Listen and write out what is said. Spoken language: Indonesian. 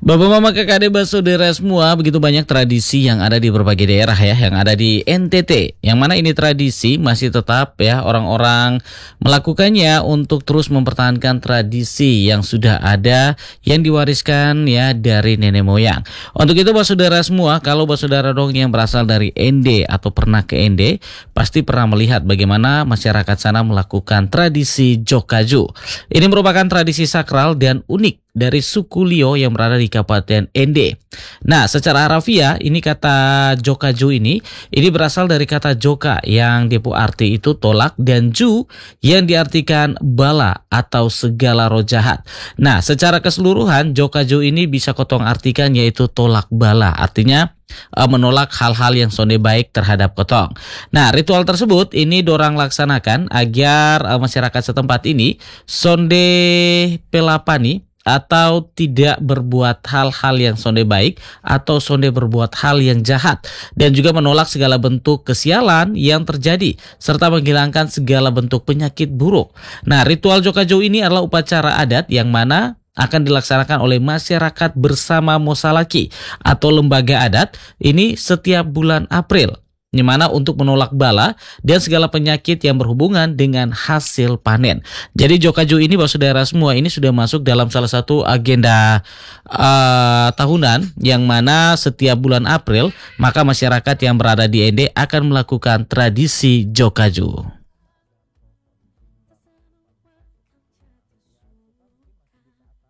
Bapak Mama kakak adik saudara semua, begitu banyak tradisi yang ada di berbagai daerah ya, yang ada di NTT. Yang mana ini tradisi masih tetap ya orang-orang melakukannya untuk terus mempertahankan tradisi yang sudah ada, yang diwariskan ya dari nenek moyang. Untuk itu Bapak saudara semua, kalau Bapak saudara dong yang berasal dari ND atau pernah ke ND, pasti pernah melihat bagaimana masyarakat sana melakukan tradisi Jokaju. Ini merupakan tradisi sakral dan unik dari suku Lio yang berada di Kabupaten ND. Nah, secara harafiah ini kata Jokaju ini berasal dari kata joka yang dipu arti itu tolak dan ju yang diartikan bala atau segala roh jahat. Nah, secara keseluruhan Jokaju ini bisa kotong artikan yaitu tolak bala, artinya menolak hal-hal yang sonde baik terhadap kotong. Nah, ritual tersebut ini dorang laksanakan agar masyarakat setempat ini sonde pelapani atau tidak berbuat hal-hal yang sonde baik atau sonde berbuat hal yang jahat, dan juga menolak segala bentuk kesialan yang terjadi serta menghilangkan segala bentuk penyakit buruk. Nah, ritual Jokaju ini adalah upacara adat yang mana akan dilaksanakan oleh masyarakat bersama Mosalaki atau lembaga adat ini setiap bulan April, di mana untuk menolak bala dan segala penyakit yang berhubungan dengan hasil panen. Jadi Jokaju ini Bapak saudara semua ini sudah masuk dalam salah satu agenda tahunan yang mana setiap bulan April maka masyarakat yang berada di ND akan melakukan tradisi Jokaju.